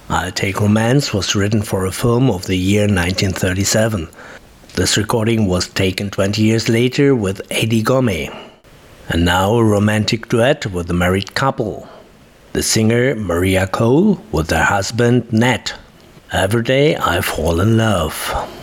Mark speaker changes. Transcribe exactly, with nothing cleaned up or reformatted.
Speaker 1: I'll Take Romance was written for a film of the year nineteen thirty-seven. This recording was taken twenty years later with Eddie Gomez. And now a romantic duet with a married couple. The singer Maria Cole with her husband Nat. Every Day I Fall in Love.